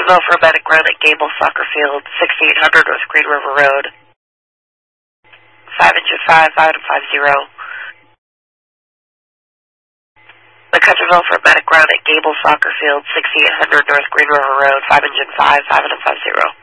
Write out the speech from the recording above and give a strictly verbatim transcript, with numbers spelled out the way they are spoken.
Cutterville for Medic Road at Gable Soccer Field, sixty-eight hundred North Green River Road. five engine five, five and five zero. The Cutterville for Medic Road at Gable Soccer Field, sixty-eight hundred North Green River Road, five engine five, five and five zero.